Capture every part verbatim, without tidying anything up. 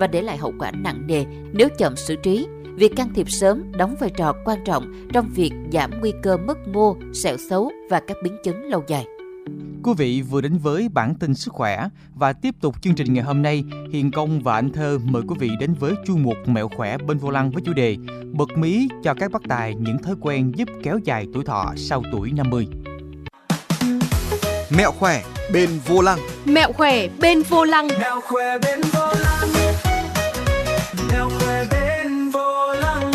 và để lại hậu quả nặng nề nếu chậm xử trí. Việc can thiệp sớm đóng vai trò quan trọng trong việc giảm nguy cơ mất mô, sẹo xấu và các biến chứng lâu dài. Quý vị vừa đến với bản tin sức khỏe và tiếp tục chương trình ngày hôm nay, Hiền Công và Anh Thơ mời quý vị đến với chuyên mục Mẹo khỏe bên vô lăng với chủ đề bật mí cho các bác tài những thói quen giúp kéo dài tuổi thọ sau tuổi năm mươi. Mẹo khỏe bên vô lăng. Mẹo khỏe bên vô lăng. Mẹo khỏe bên vô lăng. Mẹo khỏe bên vô lăng.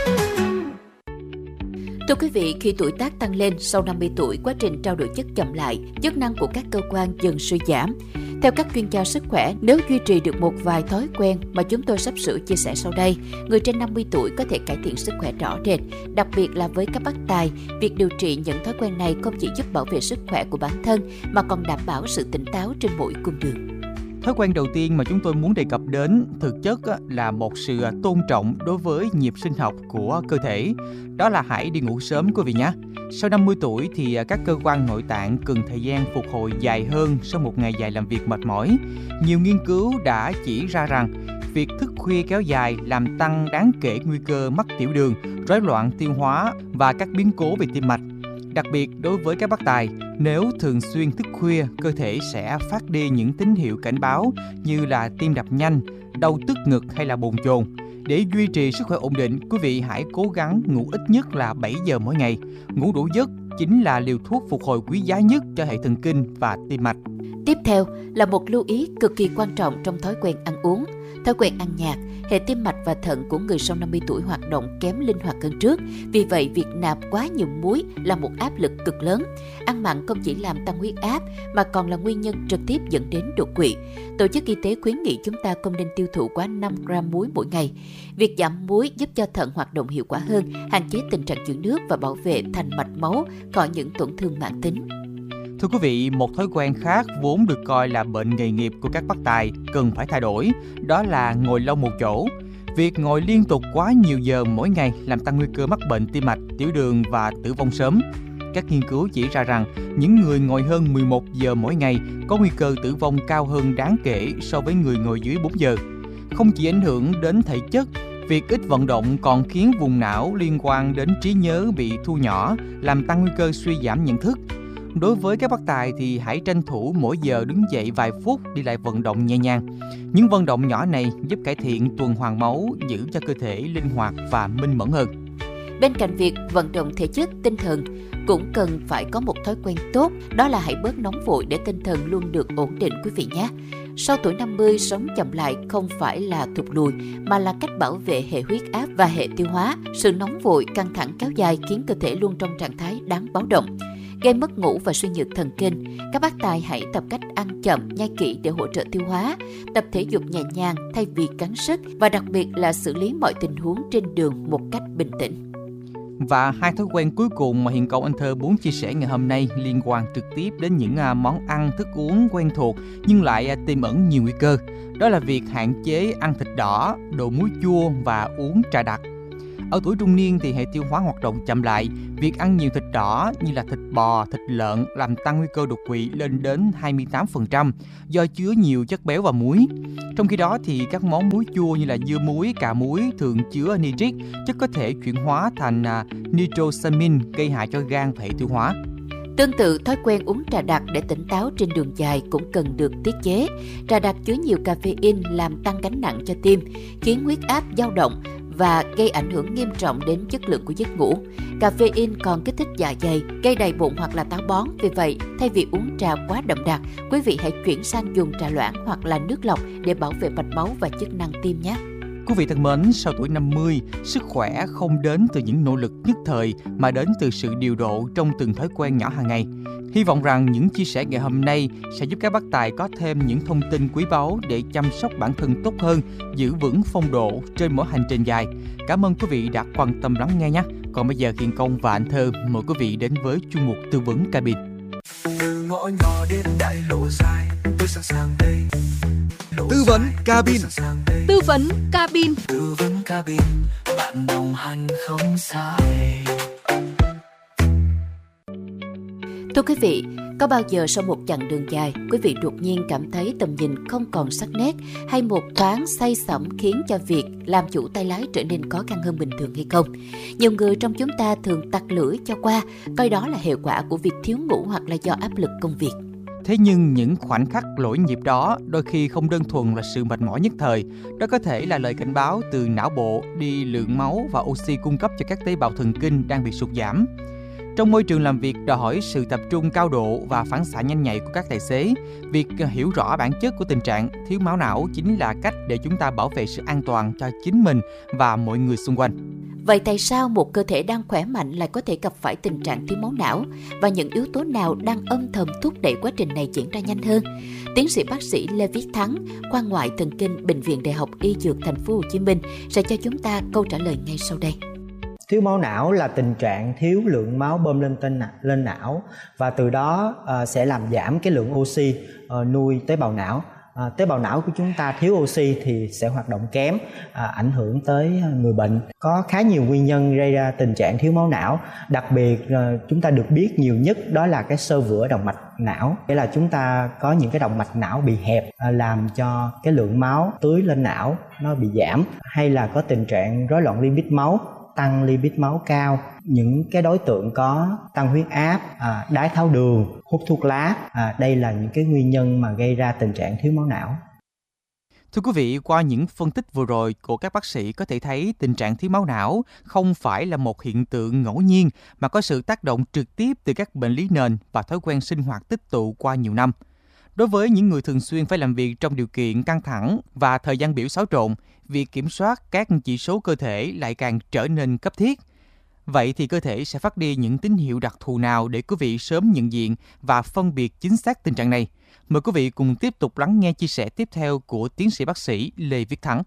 Thưa quý vị, khi tuổi tác tăng lên sau năm mươi tuổi, quá trình trao đổi chất chậm lại, chức năng của các cơ quan dần suy giảm. Theo các chuyên gia sức khỏe, nếu duy trì được một vài thói quen mà chúng tôi sắp sửa chia sẻ sau đây, người trên năm mươi tuổi có thể cải thiện sức khỏe rõ rệt. Đặc biệt là với các bác tài, việc điều trị những thói quen này không chỉ giúp bảo vệ sức khỏe của bản thân mà còn đảm bảo sự tỉnh táo trên mỗi cung đường. Thói quen đầu tiên mà chúng tôi muốn đề cập đến thực chất là một sự tôn trọng đối với nhịp sinh học của cơ thể. Đó là hãy đi ngủ sớm quý vị nhé. Sau năm mươi tuổi thì các cơ quan nội tạng cần thời gian phục hồi dài hơn sau một ngày dài làm việc mệt mỏi. Nhiều nghiên cứu đã chỉ ra rằng việc thức khuya kéo dài làm tăng đáng kể nguy cơ mắc tiểu đường, rối loạn tiêu hóa và các biến cố về tim mạch. Đặc biệt đối với các bác tài, nếu thường xuyên thức khuya, cơ thể sẽ phát đi những tín hiệu cảnh báo như là tim đập nhanh, đau tức ngực hay là bồn chồn. Để duy trì sức khỏe ổn định, quý vị hãy cố gắng ngủ ít nhất là bảy giờ mỗi ngày. Ngủ đủ giấc chính là liều thuốc phục hồi quý giá nhất cho hệ thần kinh và tim mạch. Tiếp theo là một lưu ý cực kỳ quan trọng trong thói quen ăn uống. Thói quen ăn nhạt, hệ tim mạch và thận của người sau năm mươi tuổi hoạt động kém linh hoạt hơn trước. Vì vậy, việc nạp quá nhiều muối là một áp lực cực lớn. Ăn mặn không chỉ làm tăng huyết áp mà còn là nguyên nhân trực tiếp dẫn đến đột quỵ. Tổ chức Y tế khuyến nghị chúng ta không nên tiêu thụ quá năm gam muối mỗi ngày. Việc giảm muối giúp cho thận hoạt động hiệu quả hơn, hạn chế tình trạng chướng nước và bảo vệ thành mạch máu khỏi những tổn thương mãn tính. Thưa quý vị, một thói quen khác vốn được coi là bệnh nghề nghiệp của các bác tài cần phải thay đổi, đó là ngồi lâu một chỗ. Việc ngồi liên tục quá nhiều giờ mỗi ngày làm tăng nguy cơ mắc bệnh tim mạch, tiểu đường và tử vong sớm. Các nghiên cứu chỉ ra rằng những người ngồi hơn mười một giờ mỗi ngày có nguy cơ tử vong cao hơn đáng kể so với người ngồi dưới bốn giờ. Không chỉ ảnh hưởng đến thể chất, việc ít vận động còn khiến vùng não liên quan đến trí nhớ bị thu nhỏ, làm tăng nguy cơ suy giảm nhận thức. Đối với các bác tài thì hãy tranh thủ mỗi giờ đứng dậy vài phút đi lại vận động nhẹ nhàng. Những vận động nhỏ này giúp cải thiện tuần hoàn máu, giữ cho cơ thể linh hoạt và minh mẫn hơn. Bên cạnh việc vận động thể chất, tinh thần cũng cần phải có một thói quen tốt, đó là hãy bớt nóng vội để tinh thần luôn được ổn định quý vị nhé. Sau tuổi năm mươi, sống chậm lại không phải là thụt lùi mà là cách bảo vệ hệ huyết áp và hệ tiêu hóa. Sự nóng vội, căng thẳng kéo dài khiến cơ thể luôn trong trạng thái đáng báo động, gây mất ngủ và suy nhược thần kinh. Các bác tài hãy tập cách ăn chậm, nhai kỹ để hỗ trợ tiêu hóa, tập thể dục nhẹ nhàng thay vì gắng sức và đặc biệt là xử lý mọi tình huống trên đường một cách bình tĩnh. Và hai thói quen cuối cùng mà Hiền Công Anh Thơ muốn chia sẻ ngày hôm nay liên quan trực tiếp đến những món ăn, thức uống quen thuộc nhưng lại tiềm ẩn nhiều nguy cơ. Đó là việc hạn chế ăn thịt đỏ, đồ muối chua và uống trà đặc. Ở tuổi trung niên thì hệ tiêu hóa hoạt động chậm lại. Việc ăn nhiều thịt đỏ như là thịt bò, thịt lợn làm tăng nguy cơ đột quỵ lên đến hai mươi tám phần trăm do chứa nhiều chất béo và muối. Trong khi đó thì các món muối chua như là dưa muối, cà muối thường chứa nitric, chất có thể chuyển hóa thành nitrosamin gây hại cho gan và hệ tiêu hóa. Tương tự, thói quen uống trà đặc để tỉnh táo trên đường dài cũng cần được tiết chế. Trà đặc chứa nhiều caffeine làm tăng gánh nặng cho tim, khiến huyết áp dao động và gây ảnh hưởng nghiêm trọng đến chất lượng của giấc ngủ. Caffeine còn kích thích dạ dày, gây đầy bụng hoặc là táo bón. Vì vậy, thay vì uống trà quá đậm đặc, quý vị hãy chuyển sang dùng trà loãng hoặc là nước lọc để bảo vệ mạch máu và chức năng tim nhé. Quý vị thân mến, sau tuổi năm mươi, sức khỏe không đến từ những nỗ lực nhất thời mà đến từ sự điều độ trong từng thói quen nhỏ hàng ngày. Hy vọng rằng những chia sẻ ngày hôm nay sẽ giúp các bác tài có thêm những thông tin quý báu để chăm sóc bản thân tốt hơn, giữ vững phong độ trên mỗi hành trình dài. Cảm ơn quý vị đã quan tâm lắng nghe nhé. Còn bây giờ Hiền Công và Anh Thơ mời quý vị đến với chuyên mục tư vấn cabin. Từ ngõ nhỏ đến đại lộ dài, tôi sẵn sàng đây. Tư vấn cabin. Tư vấn cabin. Tư vấn cabin, bạn đồng hành không sai. Thưa quý vị, có bao giờ sau một chặng đường dài, quý vị đột nhiên cảm thấy tầm nhìn không còn sắc nét hay một thoáng say sẩm khiến cho việc làm chủ tay lái trở nên khó khăn hơn bình thường hay không? Nhiều người trong chúng ta thường tặc lưỡi cho qua, coi đó là hệ quả của việc thiếu ngủ hoặc là do áp lực công việc. Thế nhưng những khoảnh khắc lỗi nhịp đó đôi khi không đơn thuần là sự mệt mỏi nhất thời. Đó có thể là lời cảnh báo từ não bộ đi lượng máu và oxy cung cấp cho các tế bào thần kinh đang bị sụt giảm. Trong môi trường làm việc đòi hỏi sự tập trung cao độ và phản xạ nhanh nhạy của các tài xế, việc hiểu rõ bản chất của tình trạng thiếu máu não chính là cách để chúng ta bảo vệ sự an toàn cho chính mình và mọi người xung quanh. Vậy tại sao một cơ thể đang khỏe mạnh lại có thể gặp phải tình trạng thiếu máu não và những yếu tố nào đang âm thầm thúc đẩy quá trình này diễn ra nhanh hơn? Tiến sĩ bác sĩ Lê Viết Thắng, khoa ngoại thần kinh Bệnh viện Đại học Y Dược Thành phố Hồ Chí Minh sẽ cho chúng ta câu trả lời ngay sau đây. Thiếu máu não là tình trạng thiếu lượng máu bơm lên tên lên não và từ đó uh, sẽ làm giảm cái lượng oxy uh, nuôi tế bào não. Uh, tế bào não của chúng ta thiếu oxy thì sẽ hoạt động kém, uh, ảnh hưởng tới người bệnh. Có khá nhiều nguyên nhân gây ra tình trạng thiếu máu não. Đặc biệt uh, chúng ta được biết nhiều nhất đó là cái xơ vữa động mạch não, nghĩa là chúng ta có những cái động mạch não bị hẹp, uh, làm cho cái lượng máu tưới lên não nó bị giảm, hay là có tình trạng rối loạn lipid máu, tăng lipid máu cao, những cái đối tượng có tăng huyết áp, à, đái tháo đường, hút thuốc lá, à, đây là những cái nguyên nhân mà gây ra tình trạng thiếu máu não. Thưa quý vị, qua những phân tích vừa rồi của các bác sĩ có thể thấy tình trạng thiếu máu não không phải là một hiện tượng ngẫu nhiên mà có sự tác động trực tiếp từ các bệnh lý nền và thói quen sinh hoạt tích tụ qua nhiều năm. Đối với những người thường xuyên phải làm việc trong điều kiện căng thẳng và thời gian biểu xáo trộn, việc kiểm soát các chỉ số cơ thể lại càng trở nên cấp thiết. Vậy thì cơ thể sẽ phát đi những tín hiệu đặc thù nào để quý vị sớm nhận diện và phân biệt chính xác tình trạng này? Mời quý vị cùng tiếp tục lắng nghe chia sẻ tiếp theo của tiến sĩ bác sĩ Lê Viết Thắng.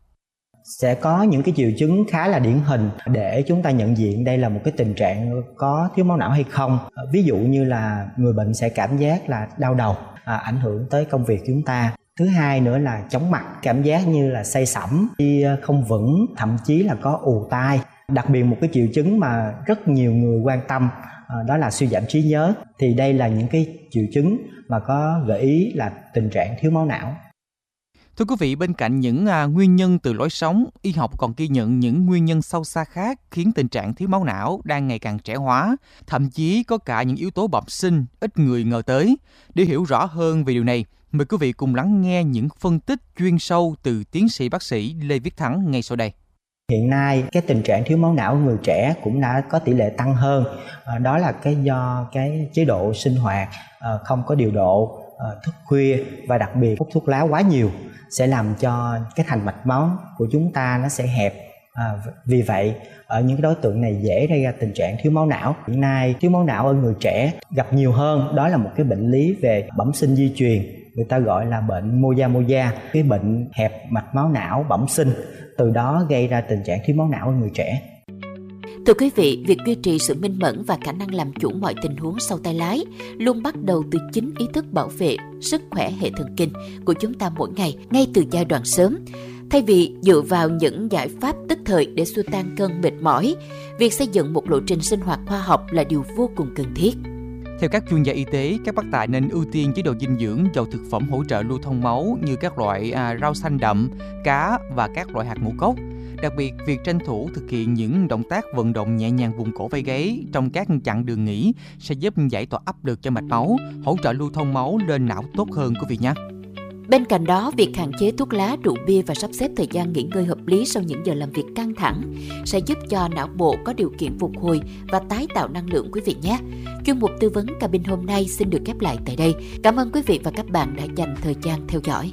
Sẽ có những cái triệu chứng khá là điển hình để chúng ta nhận diện đây là một cái tình trạng có thiếu máu não hay không. Ví dụ như là người bệnh sẽ cảm giác là đau đầu, à, ảnh hưởng tới công việc chúng ta. Thứ hai nữa là chóng mặt, cảm giác như là say sẩm, đi không vững, thậm chí là có ù tai. Đặc biệt một cái triệu chứng mà rất nhiều người quan tâm, à, đó là suy giảm trí nhớ. Thì đây là những cái triệu chứng mà có gợi ý là tình trạng thiếu máu não. Thưa quý vị, bên cạnh những à, nguyên nhân từ lối sống, y học còn ghi nhận những nguyên nhân sâu xa khác khiến tình trạng thiếu máu não đang ngày càng trẻ hóa, thậm chí có cả những yếu tố bẩm sinh ít người ngờ tới. Để hiểu rõ hơn về điều này, mời quý vị cùng lắng nghe những phân tích chuyên sâu từ tiến sĩ bác sĩ Lê Viết Thắng ngay sau đây. Hiện nay cái tình trạng thiếu máu não ở người trẻ cũng đã có tỷ lệ tăng hơn, à, đó là cái do cái chế độ sinh hoạt à, không có điều độ, à, thức khuya và đặc biệt hút thuốc lá quá nhiều sẽ làm cho cái thành mạch máu của chúng ta nó sẽ hẹp. À, vì vậy ở những cái đối tượng này dễ gây ra tình trạng thiếu máu não. Hiện nay thiếu máu não ở người trẻ gặp nhiều hơn, đó là một cái bệnh lý về bẩm sinh di truyền, người ta gọi là bệnh Moyamoya, cái bệnh hẹp mạch máu não bẩm sinh, từ đó gây ra tình trạng thiếu máu não ở người trẻ. Thưa quý vị, việc duy trì sự minh mẫn và khả năng làm chủ mọi tình huống sau tay lái luôn bắt đầu từ chính ý thức bảo vệ sức khỏe hệ thần kinh của chúng ta mỗi ngày, ngay từ giai đoạn sớm. Thay vì dựa vào những giải pháp tức thời để xua tan cơn mệt mỏi, việc xây dựng một lộ trình sinh hoạt khoa học là điều vô cùng cần thiết. Theo các chuyên gia y tế, các bác tài nên ưu tiên chế độ dinh dưỡng giàu thực phẩm hỗ trợ lưu thông máu như các loại à, rau xanh đậm, cá và các loại hạt ngũ cốc. Đặc biệt, việc tranh thủ thực hiện những động tác vận động nhẹ nhàng vùng cổ vai gáy trong các chặng đường nghỉ sẽ giúp giải tỏa áp lực cho mạch máu, hỗ trợ lưu thông máu lên não tốt hơn quý vị nhé. Bên cạnh đó, việc hạn chế thuốc lá, rượu bia và sắp xếp thời gian nghỉ ngơi hợp lý sau những giờ làm việc căng thẳng sẽ giúp cho não bộ có điều kiện phục hồi và tái tạo năng lượng quý vị nhé. Chuyên mục tư vấn cabin hôm nay xin được khép lại tại đây. Cảm ơn quý vị và các bạn đã dành thời gian theo dõi.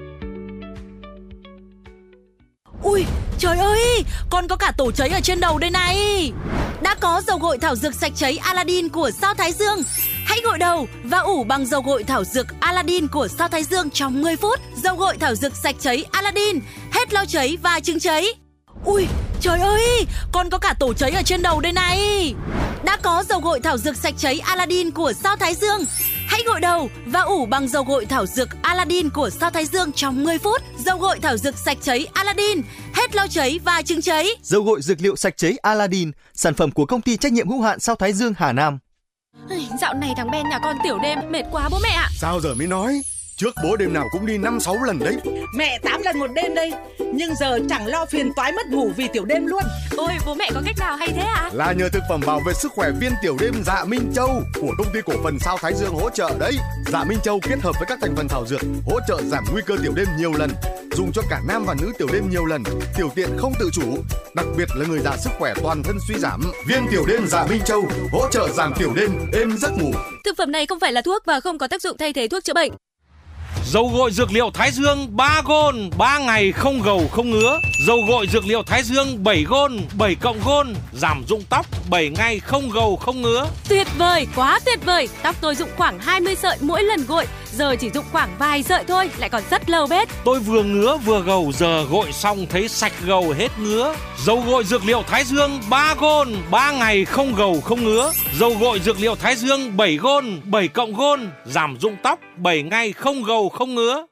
Ui, trời ơi, con có cả tổ cháy ở trên đầu đây này. Đã có dầu gội thảo dược sạch cháy Aladdin của Sao Thái Dương. Hãy gội đầu và ủ bằng dầu gội thảo dược Aladdin của Sao Thái Dương trong mười phút. Dầu gội thảo dược sạch cháy Aladdin, hết lau cháy và chứng cháy. Ui, trời ơi, con có cả tổ cháy ở trên đầu đây này. Đã có dầu gội thảo dược sạch cháy Aladdin của Sao Thái Dương. Hãy gội đầu và ủ bằng dầu gội thảo dược Aladdin của Sao Thái Dương trong mười phút. Dầu gội thảo dược sạch cháy Aladdin, hết lau cháy và chứng cháy. Dầu gội dược liệu sạch cháy Aladdin, sản phẩm của công ty trách nhiệm hữu hạn Sao Thái Dương Hà Nam. Dạo này thằng Ben nhà con tiểu đêm mệt quá bố mẹ ạ. Sao giờ mới nói? Trước bố đêm nào cũng đi năm sáu lần đấy. Mẹ tám lần một đêm đây. Nhưng giờ chẳng lo phiền toái mất ngủ vì tiểu đêm luôn. Ôi bố mẹ có cách nào hay thế ạ? Là nhờ thực phẩm bảo vệ sức khỏe viên tiểu đêm Dạ Minh Châu của công ty cổ phần Sao Thái Dương hỗ trợ đấy. Dạ Minh Châu kết hợp với các thành phần thảo dược hỗ trợ giảm nguy cơ tiểu đêm nhiều lần, dùng cho cả nam và nữ tiểu đêm nhiều lần, tiểu tiện không tự chủ, đặc biệt là người già sức khỏe toàn thân suy giảm. Viên tiểu đêm Dạ Minh Châu hỗ trợ giảm tiểu đêm, êm giấc ngủ. Thực phẩm này không phải là thuốc và không có tác dụng thay thế thuốc chữa bệnh. Dầu gội dược liệu Thái Dương ba gôn, ba ngày không gầu không ngứa. Dầu gội dược liệu Thái Dương bảy gôn, bảy cộng gôn, giảm rụng tóc bảy ngày không gầu không ngứa. Tuyệt vời, quá tuyệt vời. Tóc tôi rụng khoảng hai mươi sợi mỗi lần gội, giờ chỉ rụng khoảng vài sợi thôi, lại còn rất lâu bết. Tôi vừa ngứa vừa gầu, giờ gội xong thấy sạch gầu hết ngứa. Dầu gội dược liệu Thái Dương ba gôn, ba ngày không gầu không ngứa. Dầu gội dược liệu Thái Dương bảy gôn, bảy cộng gôn, giảm rụng tóc bảy ngày không gầu không ngứa.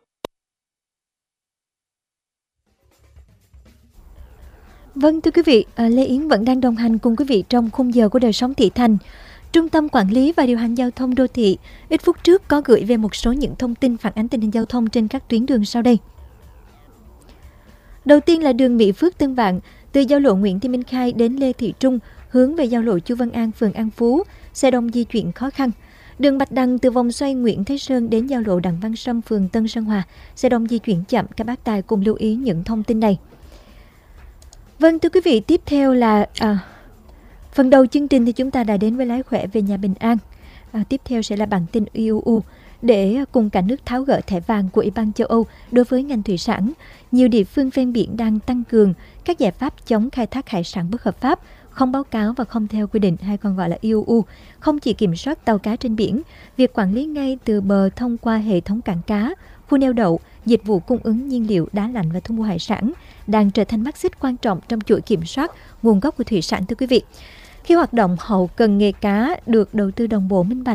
Vâng thưa quý vị, Lê Yến vẫn đang đồng hành cùng quý vị trong khung giờ của Đời Sống Thị Thành. Trung tâm Quản lý và Điều hành Giao thông Đô thị ít phút trước có gửi về một số những thông tin phản ánh tình hình giao thông trên các tuyến đường sau đây. Đầu tiên là đường Mỹ Phước Tân Vạn, từ giao lộ Nguyễn Thị Minh Khai đến Lê Thị Trung, hướng về giao lộ Chu Văn An, phường An Phú, xe đông di chuyển khó khăn. Đường Bạch Đằng từ vòng xoay Nguyễn Thế Sơn đến giao lộ Đặng Văn Sâm, phường Tân Sơn Hòa, xe đông di chuyển chậm. Các bác tài cùng lưu ý những thông tin này. Vâng thưa quý vị, tiếp theo là à, phần đầu chương trình thì chúng ta đã đến với lái khỏe về nhà bình an. À, tiếp theo sẽ là bản tin e u u để cùng cả nước tháo gỡ thẻ vàng của Ủy ban châu Âu đối với ngành thủy sản. Nhiều địa phương ven biển đang tăng cường các giải pháp chống khai thác hải sản bất hợp pháp, không báo cáo và không theo quy định, hay còn gọi là e u u, không chỉ kiểm soát tàu cá trên biển, việc quản lý ngay từ bờ thông qua hệ thống cảng cá, khu neo đậu, dịch vụ cung ứng nhiên liệu, đá lạnh và thu mua hải sản đang trở thành mắt xích quan trọng trong chuỗi kiểm soát nguồn gốc của thủy sản thưa quý vị. Khi hoạt động hậu cần nghề cá được đầu tư đồng bộ minh bạch